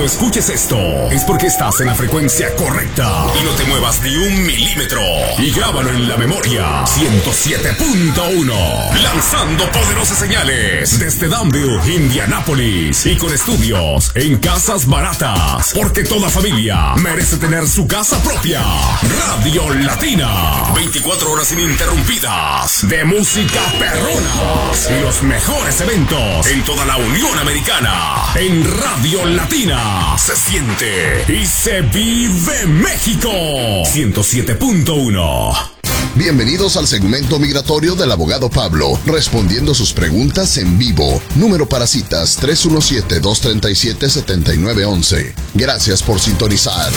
Cuando escuches esto, es porque estás en la frecuencia correcta. Y no te muevas ni un milímetro. Y grábalo en la memoria. 107.1. Lanzando poderosas señales desde Danville, Indianápolis. Y con estudios en casas baratas. Porque toda familia merece tener su casa propia. Radio Latina. 24 horas ininterrumpidas. De música perrona. Y los mejores eventos en toda la Unión Americana. En Radio Latina se siente y se vive México. 107.1. Bienvenidos al segmento migratorio del abogado Pablo, respondiendo sus preguntas en vivo. Número para citas 317-237-7911. Gracias por sintonizar.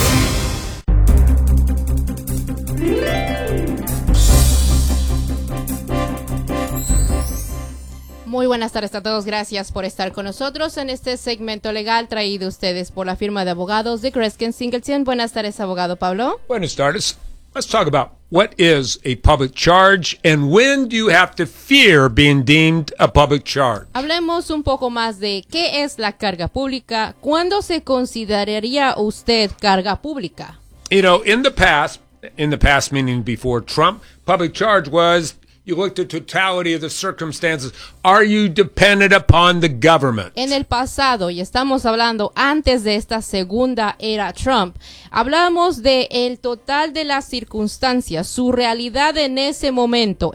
Muy buenas tardes a todos, gracias por estar con nosotros en este segmento legal traído a ustedes por la firma de abogados de Kreskin Singleton. Buenas tardes, abogado Pablo. Buenas tardes. Let's talk about what is a public charge and when do you have to fear being deemed a public charge. Hablemos un poco más de qué es la carga pública. ¿Cuándo se consideraría usted carga pública? You know, in the past meaning before Trump, public charge was you looked at totality of the circumstances. Are you dependent upon the government? En el pasado, y estamos hablando antes de esta segunda era Trump, hablamos de el total de las circunstancias, su realidad en ese momento,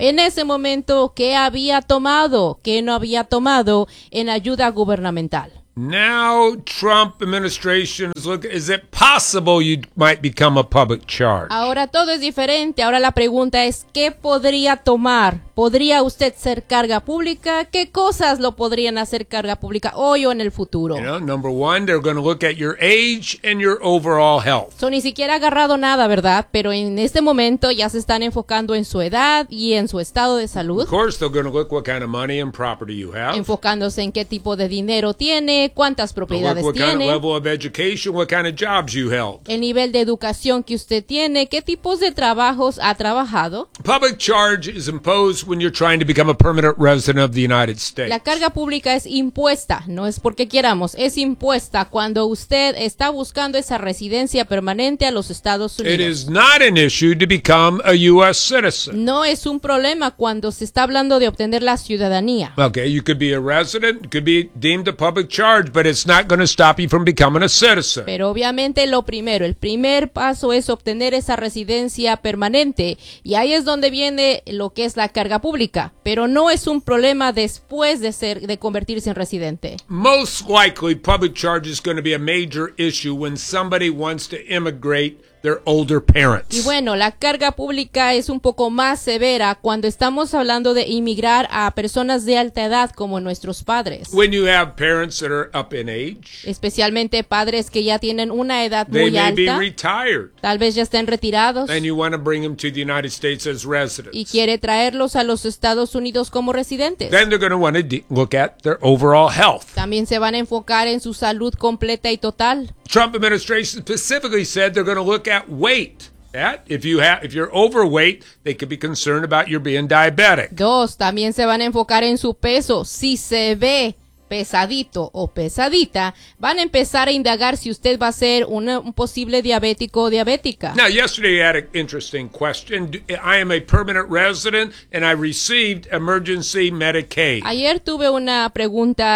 qué había tomado, qué no había tomado en ayuda gubernamental. Now, Trump administration is looking, is it possible you might become a public charge? Ahora todo es diferente. Ahora la pregunta es, ¿qué podría tomar? ¿Podría usted ser carga pública? ¿Qué cosas lo podrían hacer carga pública hoy o en el futuro? You know, number one, they're going to look at your age and your overall health. Ni siquiera ha agarrado nada, ¿verdad? Pero en este momento ya se están enfocando en su edad y en su estado de salud. Of course, they're going to look what kind of money and property you have. Enfocándose en qué tipo de dinero tiene, cuántas propiedades what tiene, kind of level of education, what kind of jobs you held. el nivel de educación que usted tiene, qué tipos de trabajos ha trabajado. Public charge is imposed when you're trying to become a permanent resident of the United States. La carga pública es impuesta, no es porque queramos, es impuesta cuando usted está buscando esa residencia permanente a los Estados Unidos. It is not an issue to become a U.S. citizen. No es un problema cuando se está hablando de obtener la ciudadanía. Okay, you could be a resident, could be deemed a public charge, but it's not going to stop you from becoming a citizen. Pero obviamente el primer paso es obtener esa residencia permanente y ahí es donde viene lo que es la carga pública, pero no es un problema después de convertirse en residente. Most likely, public charge is going to be a major issue when somebody wants to immigrate their older parents. Y bueno, la carga pública es un poco más severa cuando estamos hablando de inmigrar a personas de alta edad como nuestros padres. When you have parents that are up in age, especialmente padres que ya tienen una edad they muy may alta, be retired, tal vez ya estén retirados, and you want to bring them to the United States as residents. y quiere traerlos a los Estados Unidos como residentes. Then they're going to want to look at their overall health. También se van a enfocar en su salud completa y total. Trump administration specifically said they're going to look at weight. If you're overweight, they could be concerned about your being diabetic. También se van a enfocar en su peso. Si se ve pesadito o pesadita, van a empezar a indagar si usted va a ser un posible diabético o diabética. Now, yesterday I had an interesting question. I am a permanent resident and I received emergency Medicaid. Ayer tuve una pregunta,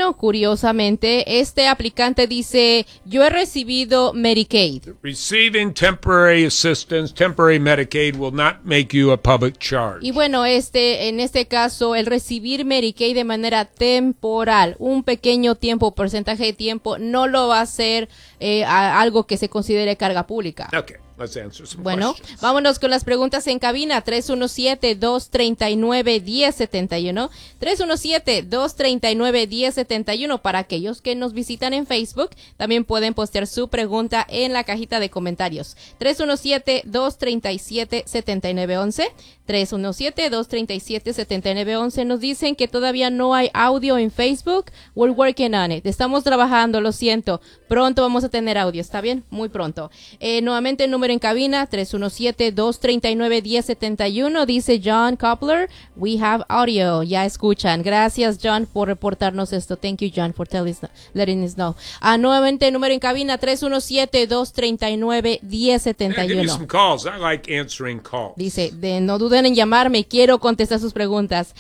curiosamente, este aplicante dice, yo he recibido Medicaid. Receiving temporary assistance, temporary Medicaid will not make you a public charge. Y bueno, en este caso, el recibir Medicaid de manera temporal, un pequeño tiempo, porcentaje de tiempo, no lo va a hacer algo que se considere carga pública. Okay. Let's answer some bueno, questions. vámonos con las preguntas en cabina. 317-239-1071. 317-239-1071. Para aquellos que nos visitan en Facebook, también pueden postear su pregunta en la cajita de comentarios. 317-237-7911. 317-237-7911. Nos dicen que todavía no hay audio en Facebook. We're working on it. Estamos trabajando, lo siento. Pronto vamos a tener audio, ¿está bien? Muy pronto. Nuevamente, número número en cabina, 317-239-1071. Dice John Coupler, we have audio. Ya escuchan. Gracias, John, por reportarnos esto. Thank you, John, for letting us know. Nuevamente, número en cabina, 317-239-1071. Give me some calls. I like answering calls. Dice, no duden en llamarme, quiero contestar sus preguntas.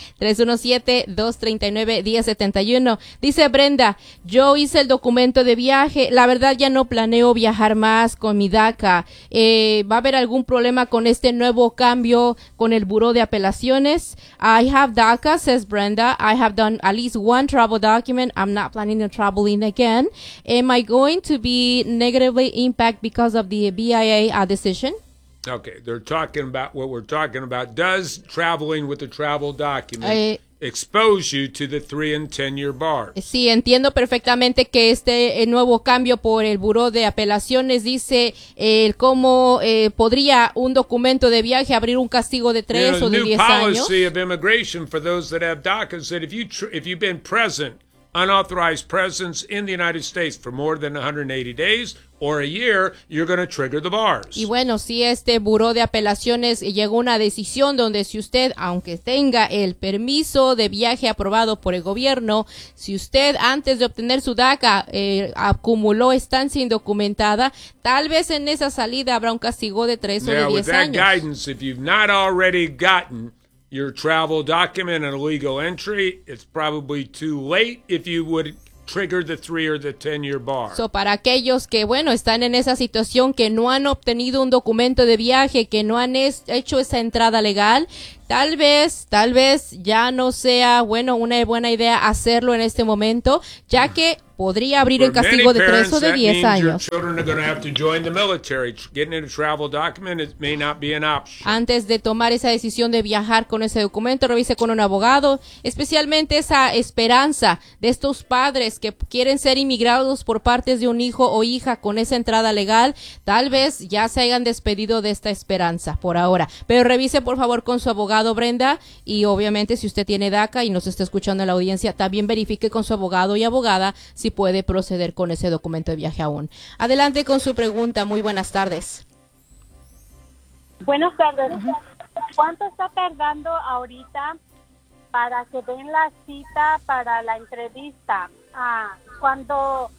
317-239-1071. Dice Brenda, yo hice el documento de viaje, la verdad ya no planeo viajar más con mi DACA. ¿Va a haber algún problema con este nuevo cambio con el Buró de Apelaciones? I have DACA, says Brenda. I have done at least one travel document. I'm not planning on traveling again. Am I going to be negatively impacted because of the BIA decision? Okay, they're talking about what we're talking about. Does traveling with a travel document expose you to the 3 and 10-year bars? Sí, entiendo perfectamente que este nuevo cambio por el Buró de Apelaciones dice cómo podría un documento de viaje abrir un castigo de 3 o de 10 años. The policy of immigration for those that have DACA said if you've been unauthorized presence in the United States for more than 180 days or a year, you're going to trigger the bars. Y bueno, si este Buró de Apelaciones llegó a una decisión donde si usted, aunque tenga el permiso de viaje aprobado por el gobierno, si usted antes de obtener su DACA acumuló estancia indocumentada, tal vez en esa salida habrá un castigo de 3 o de 10 años. With that guidance, if you've not already gotten your travel document and a legal entry, it's probably too late if you would trigger the 3 or the 10-year bar. So, para aquellos que, bueno, están en esa situación, que no han obtenido un documento de viaje, que no han hecho esa entrada legal, tal vez ya no sea, bueno, una buena idea hacerlo en este momento, ya que podría abrir el castigo de 3 o de 10 años. Antes de tomar esa decisión de viajar con ese documento, revise con un abogado, especialmente esa esperanza de estos padres que quieren ser inmigrados por partes de un hijo o hija con esa entrada legal, tal vez ya se hayan despedido de esta esperanza por ahora. Pero revise por favor con su abogado, Brenda, y obviamente si usted tiene DACA y nos está escuchando en la audiencia, también verifique con su abogado y abogada si puede proceder con ese documento de viaje aún. Adelante con su pregunta. Muy buenas tardes. Buenas tardes. ¿Cuánto está tardando ahorita para que den la cita para la entrevista? Cuando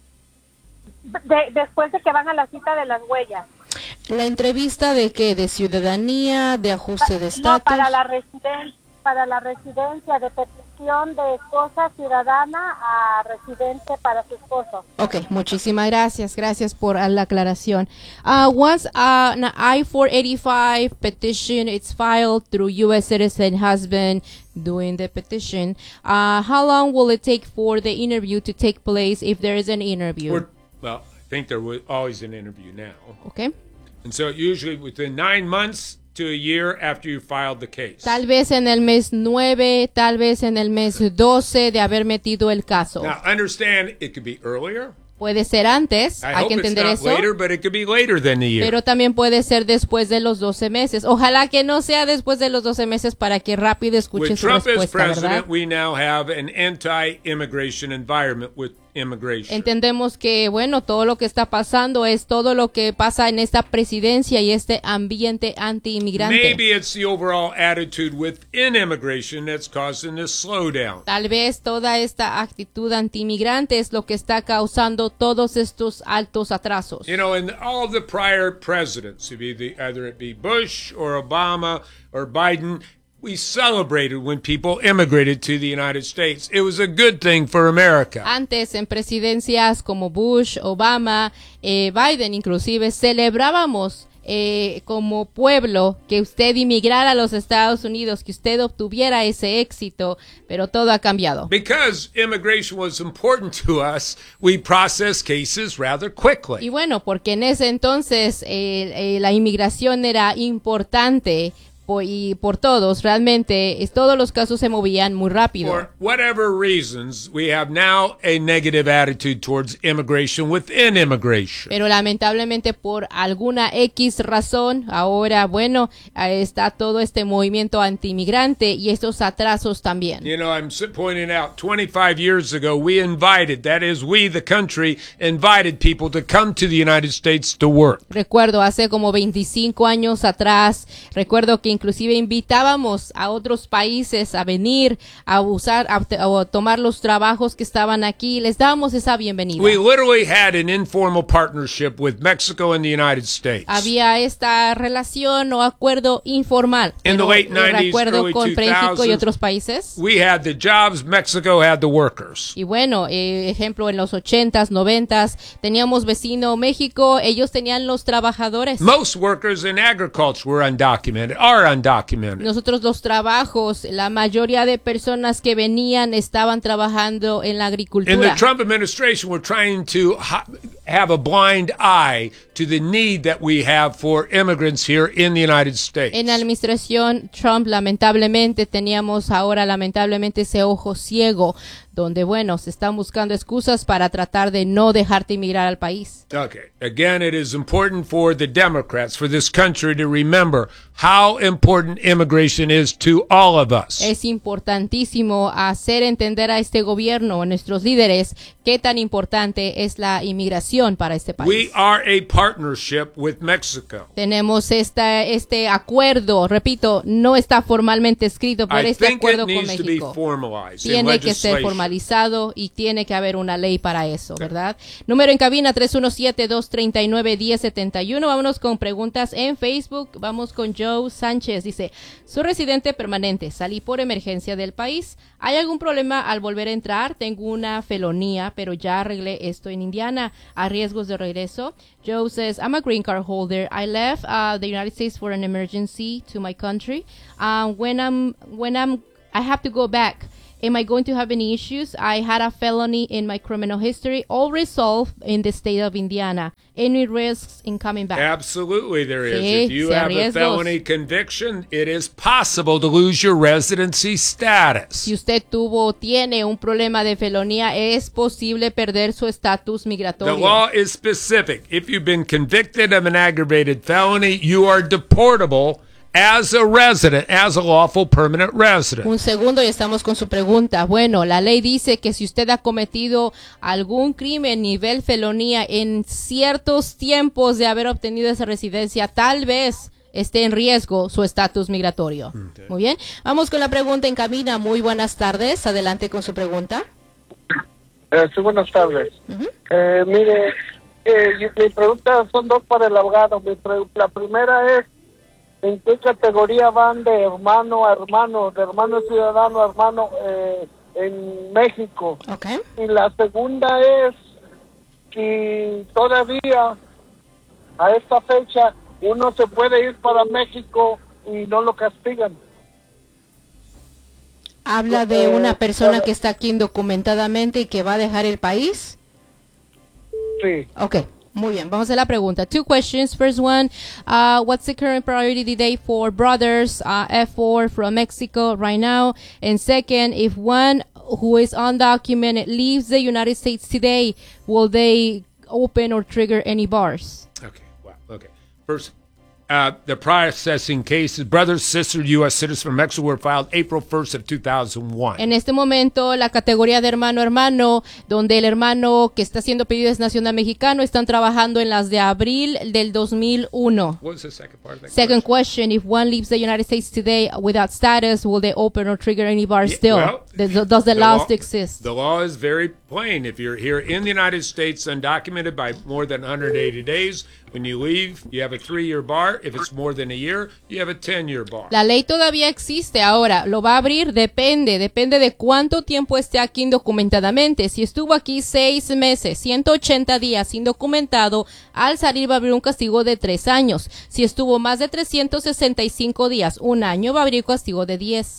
después de que van a la cita de las huellas. ¿La entrevista de qué? ¿De ciudadanía? ¿De ajuste de estatus? No, para la residencia de petición de esposa ciudadana a residente para su esposo. Ok, muchísimas gracias. Gracias por la aclaración. Once an I-485 petition is filed through U.S. citizen husband doing the petition, how long will it take for the interview to take place if there is an interview? Well, I think there was always an interview now. Okay. And so usually within 9 months to a year after you filed the case. Tal vez en el mes 9, tal vez en el mes 12 de haber metido el caso. Now, understand it could be earlier. Puede ser antes, hay que entender eso. Later, but it could be later than the year. Pero también puede ser después de los 12 meses. Ojalá que no sea después de los 12 meses para que rápido escuchen su respuesta, With Trump as president, ¿verdad? we now have an anti-immigration environment with immigration. Entendemos que, bueno, todo lo que está pasando es todo lo que pasa en esta presidencia y este ambiente anti-inmigrante. Maybe it's the overall attitude within immigration that's causing this slowdown. Tal vez toda esta actitud anti-inmigrante es lo que está causando todos estos altos atrasos. You know, in all the prior presidents, either it be Bush or Obama or Biden, we celebrated when people immigrated to the United States. It was a good thing for America. Antes, en presidencias como Bush, Obama, Biden inclusive, celebrábamos como pueblo que usted inmigrara a los Estados Unidos, que usted obtuviera ese éxito, pero todo ha cambiado. Because immigration was important to us, we processed cases rather quickly. Y bueno, porque en ese entonces la inmigración era importante y por todos, realmente todos los casos se movían muy rápido. For whatever reasons, we have now a negative attitude towards immigration within immigration. Pero lamentablemente por alguna X razón, ahora, bueno, está todo este movimiento antiinmigrante y estos atrasos también. You know, I'm pointing out 25 years ago, we invited, that is, we, the country, invited people to come to the United States to work. Recuerdo hace como 25 años atrás, recuerdo que inclusive invitábamos a otros países a venir a usar, a tomar los trabajos que estaban aquí, les dábamos esa bienvenida. We literally had an informal partnership with Mexico and the United States. Había esta relación o acuerdo informal. In the late 90s, recuerdo early con México y 2000s, otros países. we had the jobs, Mexico had the workers. Y bueno, ejemplo, en los 80s, 90s, teníamos vecino México, ellos tenían los trabajadores. Most workers in agriculture were undocumented, are undocumented. Nosotros los trabajos, la mayoría de personas que venían estaban trabajando en la In the agricultura. Trump administration, we're trying to have a blind eye to the need that we have for immigrants here in the United States. En la administración Trump, lamentablemente, teníamos ahora lamentablemente ese ojo ciego, donde, bueno, se están buscando excusas para tratar de no dejarte emigrar al país. Okay. Again, it is important for the Democrats, for this country, to remember how important immigration is to all of us. Es importantísimo hacer entender a este gobierno, a nuestros líderes, qué tan importante es la inmigración para este país. We are a partnership with Mexico. Tenemos este acuerdo, repito, no está formalmente escrito, pero I este think it acuerdo con needs to be México formalized in tiene que ser legislation. formalizado y tiene que haber una ley para eso, ¿verdad? Número en cabina 317-239-1071. Vámonos con preguntas en Facebook. Vamos con Joe Sánchez. Dice, soy residente permanente, salí por emergencia del país. ¿Hay algún problema al volver a entrar? Tengo una felonía, pero ya arreglé esto en Indiana. ¿A riesgos de regreso? Joe says, I'm a green card holder. I left the United States for an emergency to my country. When I have to go back. Am I going to have any issues? I had a felony in my criminal history, all resolved in the state of Indiana. Any risks in coming back? Absolutely there is. Sí, If you sí, have a riesgos. felony conviction, it is possible to lose your residency status. Si usted tiene un problema de felonía, es posible perder su estatus The migratorio. law is specific. If you've been convicted of an aggravated felony, you are deportable as a resident, as a lawful permanent resident. Un segundo y estamos con su pregunta. Bueno, la ley dice que si usted ha cometido algún crimen nivel felonía en ciertos tiempos de haber obtenido esa residencia, tal vez esté en riesgo su estatus migratorio. Okay. Muy bien. Vamos con la pregunta en cabina. Muy buenas tardes. Adelante con su pregunta. Sí, buenas tardes. Mire, mi pregunta son dos para el abogado. La primera es, ¿en qué categoría van de hermano a hermano, de hermano ciudadano a hermano en México? Okay. Y la segunda es, si todavía a esta fecha uno se puede ir para México y no lo castigan. Habla de una persona que está aquí indocumentadamente y que va a dejar el país. Sí. Okay. Muy bien, vamos a la pregunta. Two questions. First one, what's the current priority today for brothers F4 from Mexico right now? And second, if one who is undocumented leaves the United States today, will they open or trigger any bars? Okay. Wow. Okay. First, the processing cases, brothers, sisters, U.S. citizens from Mexico were filed April 1st of 2001. En este momento, la categoría de hermano-hermano, donde el hermano que está haciendo pedido es nacional mexicano, están trabajando en las de abril del 2001. What was the second part of that Second question, if one leaves the United States today without status, will they open or trigger any bars Yeah, still? well, Does the law law still exist? The law is very plain. If you're here in the United States undocumented by more than 180 days, when you leave, you have a 3-year bar. If it's more than a year, you have a 10-year bar. La ley todavía existe. Ahora, ¿lo va a abrir? Depende de cuánto tiempo esté aquí indocumentadamente. Si estuvo aquí 6 meses, 180 días indocumentado, al salir va a abrir un castigo de 3 años. Si estuvo más de 365 días, 1 año, va a abrir castigo de 10.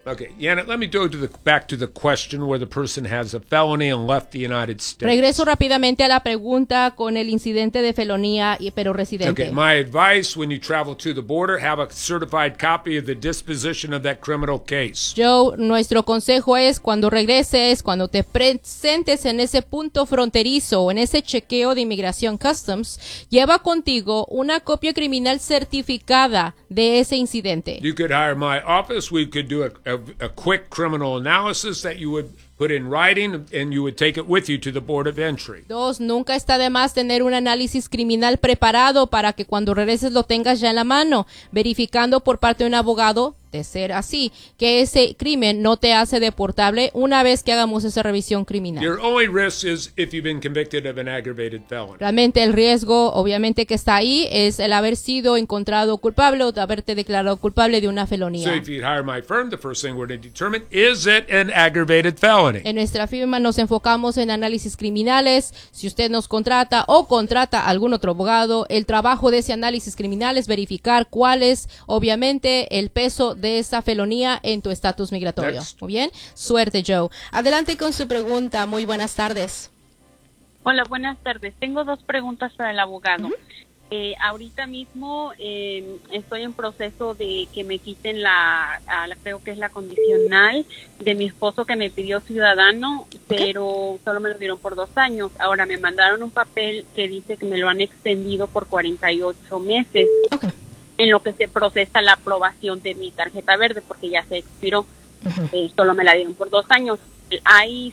Okay, yeah, let me go back to the question where the person has a felony and left the United States. Regreso rápidamente a la pregunta con el incidente de felonía, pero residente. Okay, my advice when you travel to the border, have a certified copy of the disposition of that criminal case. Joe, nuestro consejo es cuando regreses, cuando te presentes en ese punto fronterizo o en ese chequeo de inmigración Customs, lleva contigo una copia criminal certificada de ese incidente. You could hire my office. We could do a quick criminal analysis that you would put in writing, and you would take it with you to the Board of Entry. 2, nunca está de más tener un análisis criminal preparado para que cuando regreses lo tengas ya en la mano, verificando por parte de un abogado, de ser así, que ese crimen no te hace deportable una vez que hagamos esa revisión criminal. Your only risk is if you've been convicted of an aggravated felony. Realmente el riesgo, obviamente, que está ahí es el haber sido encontrado culpable o de haberte declarado culpable de una felonía. So if you'd hire my firm, the first thing we're going to determine, is it an aggravated felony? En nuestra firma nos enfocamos en análisis criminales. Si usted nos contrata o contrata a algún otro abogado, el trabajo de ese análisis criminal es verificar cuál es, obviamente, el peso de esa felonía en tu estatus migratorio. Next. Muy bien, suerte, Joe. Adelante con su pregunta. Muy buenas tardes. Hola, buenas tardes. Tengo 2 preguntas para el abogado. Ahorita mismo estoy en proceso de que me quiten creo que es la condicional de mi esposo que me pidió ciudadano, pero solo me lo dieron por 2 años. Ahora me mandaron un papel que dice que me lo han extendido por 48 meses. Okay. En lo que se procesa la aprobación de mi tarjeta verde, porque ya se expiró. Solo me la dieron por 2 años. Hay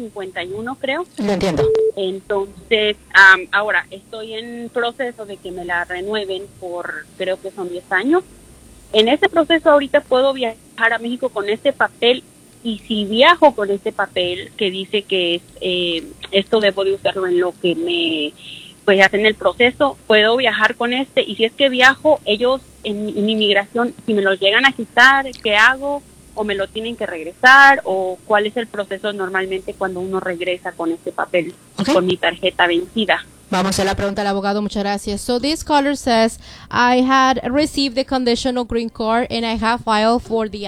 751, creo. Lo entiendo. Entonces, ahora estoy en proceso de que me la renueven por, creo que son 10 años. En ese proceso ahorita puedo viajar a México con ese papel, y si viajo con ese papel que dice que es esto debo de usarlo en lo que me pues hacen el proceso, puedo viajar con este, y si es que viajo, ellos en inmigración, si me lo llegan a quitar, ¿qué hago? ¿O me lo tienen que regresar? ¿O cuál es el proceso normalmente cuando uno regresa con este papel, con mi tarjeta vencida? Vamos a la pregunta al abogado. Muchas gracias. So this caller says, I had received the conditional green card and I have filed for the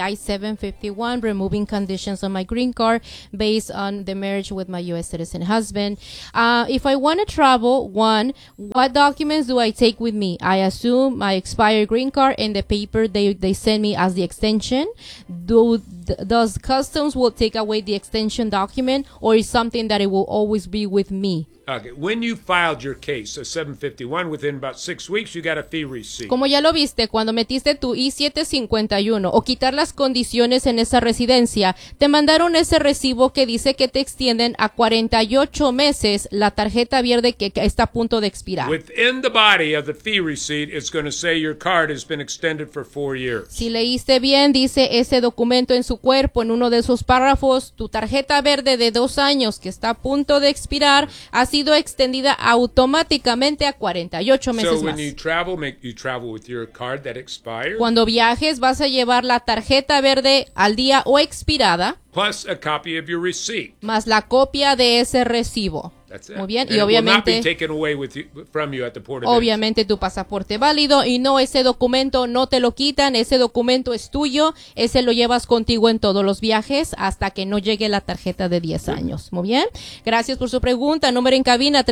I-751, removing conditions on my green card based on the marriage with my U.S. citizen husband. If I want to travel, 1, what documents do I take with me? I assume my expired green card and the paper they send me as the extension. Does Customs will take away the extension document, or is something that it will always be with me? Okay, when you filed your case, a 751, within about 6 weeks, you got a fee receipt. Como ya lo viste, cuando metiste tu I-751 o quitar las condiciones en esa residencia, te mandaron ese recibo que dice que te extienden a 48 meses la tarjeta verde que está a punto de expirar. Within the body of the fee receipt, it's going to say your card has been extended for 4 years. Si leíste bien, dice ese documento en su cuerpo, en uno de esos párrafos, tu tarjeta verde de 2 años que está a punto de expirar ha sido extendida automáticamente a 48 meses So when más. you travel with your card that expired, Cuando viajes vas a llevar la tarjeta verde al día o expirada, plus a copy of your receipt. más la copia de ese recibo. That's it. Muy bien, And y it will not be obviamente, taken away from you at the port of entry. obviamente tu pasaporte válido, y no, ese documento no te lo quitan, ese documento es tuyo, ese lo llevas contigo en todos los viajes hasta que no llegue la tarjeta de 10 años. Muy bien, gracias por su pregunta. Número en cabina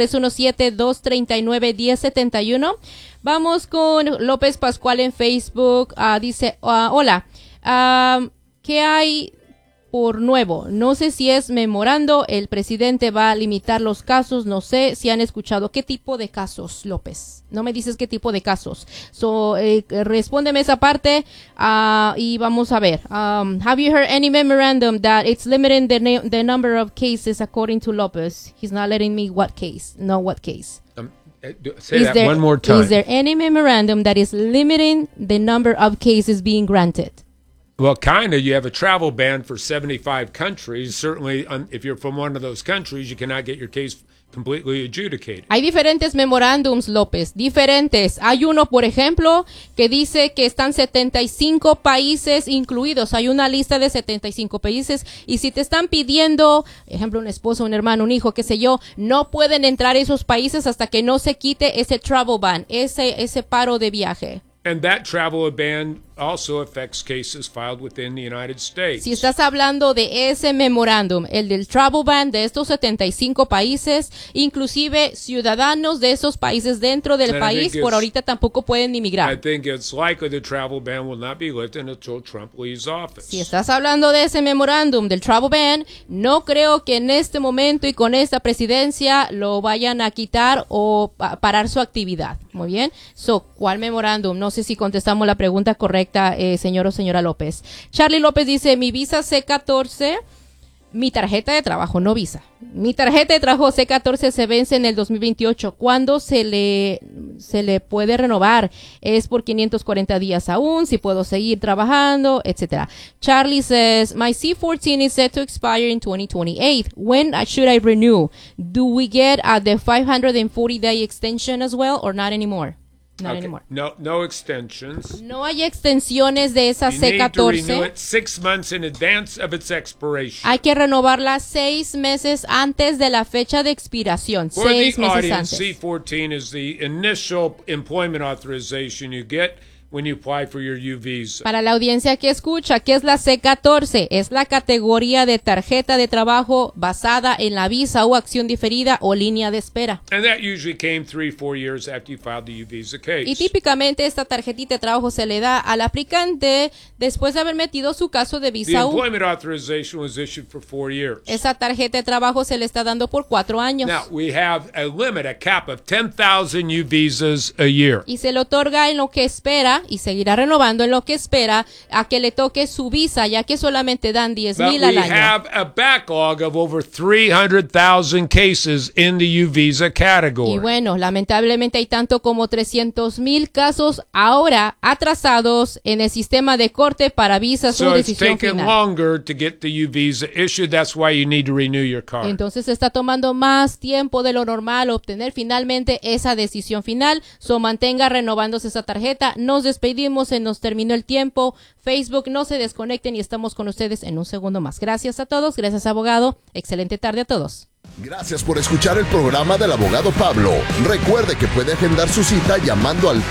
317-239-1071. Vamos con López Pascual en Facebook. Dice, hola, ¿qué hay por nuevo? No sé si es memorando, el presidente va a limitar los casos, no sé si han escuchado. ¿Qué tipo de casos, López? No me dices qué tipo de casos. Respóndeme esa parte y vamos a ver. Have you heard any memorandum that it's limiting the number of cases according to López? He's not letting me what case. No, what case? Say that one more time. Is there any memorandum that is limiting the number of cases being granted? Well, kind of. You have a travel ban for 75 countries. Certainly, if you're from one of those countries, you cannot get your case completely adjudicated. Hay diferentes memorándums, López, diferentes. Hay uno, por ejemplo, que dice que están 75 países incluidos. Hay una lista de 75 países, y si te están pidiendo, ejemplo, un esposo, un hermano, un hijo, qué sé yo, no pueden entrar a esos países hasta que no se quite ese travel ban, ese paro de viaje. And that travel ban also affects cases filed within the United States. Si estás hablando de ese memorándum, el del travel ban de estos 75 países, inclusive ciudadanos de esos países dentro del país, por ahorita tampoco pueden I inmigrar. think it's likely the travel ban will not be lifted until Trump leaves office. Si estás hablando de ese memorándum del travel ban, no creo que en este momento y con esta presidencia lo vayan a quitar o parar su actividad. Muy bien. ¿Cuál memorándum? No sé si contestamos la pregunta correcta, señor o señora López. Charlie López dice, mi visa C14, mi tarjeta de trabajo, no visa. Mi tarjeta de trabajo C14 se vence en el 2028. ¿Cuándo se le puede renovar? Es por 540 días aún, si puedo seguir trabajando, etcétera. Charlie says, my C14 is set to expire in 2028. When should I renew? Do we get the 540-day extension as well or not anymore? Not anymore. No extensions. No hay extensiones de esa You need to renew C14. it 6 months in advance of its expiration. Hay que renovarla 6 meses antes de la fecha de expiración. For 6 the meses audience, antes. C14 is the initial employment authorization you get when you apply for your U visa. Para la audiencia que escucha, ¿qué es la C14? Es la categoría de tarjeta de trabajo basada en la visa o acción diferida o línea de espera. And that usually came 3-4 years after you filed the U visa case. Y típicamente esta tarjetita de trabajo se le da al aplicante después de haber metido su caso de The visa U. employment authorization was issued for 4 years. Esa tarjeta de trabajo se le está dando por 4 años. Now, we have a limit, a cap of 10,000 U visas a year. Y se le otorga en lo que espera y seguirá renovando en lo que espera a que le toque su visa, ya que solamente dan 10,000 But al we año. have a backlog of over 300,000 cases in the U visa category. Y bueno, lamentablemente hay tanto como 300,000 casos ahora atrasados en el sistema de corte para visa su So it's decisión taken final. longer to get the U visa issued. That's why you need to renew your card. Entonces está tomando más tiempo de lo normal obtener finalmente esa decisión final. Mantenga renovándose esa tarjeta. Nos despedimos, se nos terminó el tiempo. Facebook, no se desconecten y estamos con ustedes en un segundo más. Gracias a todos, gracias abogado. Excelente tarde a todos. Gracias por escuchar el programa del abogado Pablo. Recuerde que puede agendar su cita llamando al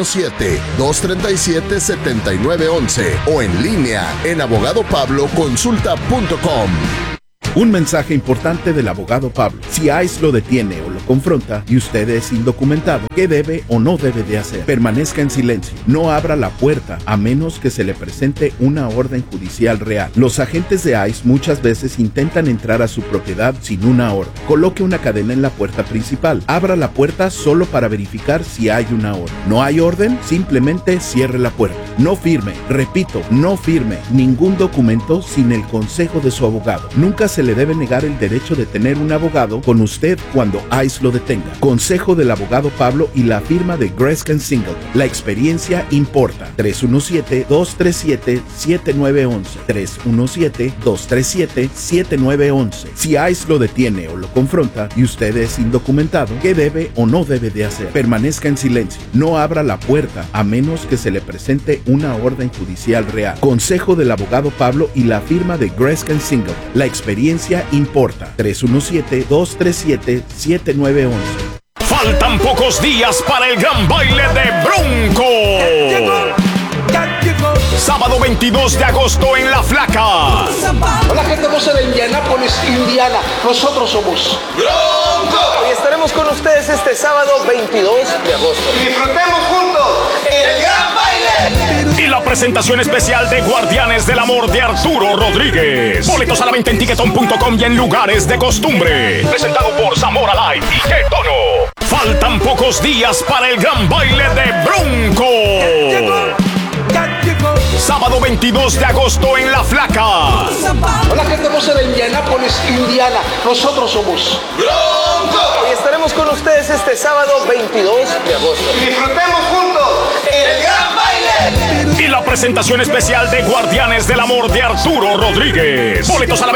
317-237-7911 o en línea en abogadopabloconsulta.com. Un mensaje importante del abogado Pablo. Si ICE lo detiene o lo confronta y usted es indocumentado, ¿qué debe o no debe de hacer? Permanezca en silencio. No abra la puerta a menos que se le presente una orden judicial real. Los agentes de ICE muchas veces intentan entrar a su propiedad sin una orden. Coloque una cadena en la puerta principal. Abra la puerta solo para verificar si hay una orden. ¿No hay orden? Simplemente cierre la puerta. No firme, repito, no firme ningún documento sin el consejo de su abogado. Nunca se le debe negar el derecho de tener un abogado con usted cuando ICE lo detenga. Consejo del abogado Pablo y la firma de Greskin Singleton. La experiencia importa. 317-237-7911. 317-237-7911. Si ICE lo detiene o lo confronta y usted es indocumentado, ¿qué debe o no debe de hacer? Permanezca en silencio. No abra la puerta a menos que se le presente una orden judicial real. Consejo del abogado Pablo y la firma de Greskin Singleton. La experiencia importa. 317-237-7911. Faltan pocos días para el gran baile de Bronco. Sábado 22 de agosto en La Flaca. Hola gente hermosa de Indianápolis, Indiana. Nosotros somos ¡Bronco! y estaremos con ustedes este sábado 22 de agosto. Disfrutemos juntos el gran baile. Y la presentación especial de Guardianes del Amor de Arturo Rodríguez. Boletos a la venta en Ticketon.com y en lugares de costumbre. Presentado por Zamora Live y Qué Tono. Faltan pocos días para el gran baile de Bronco. Sábado 22 de agosto en La Flaca. Hola gente hermosa de Indianápolis, Indiana. Nosotros somos ¡Bronco! y estaremos con ustedes este sábado 22 de agosto. Disfrutemos juntos el gran baile. Y la presentación especial de Guardianes del Amor de Arturo Rodríguez. Boletos a la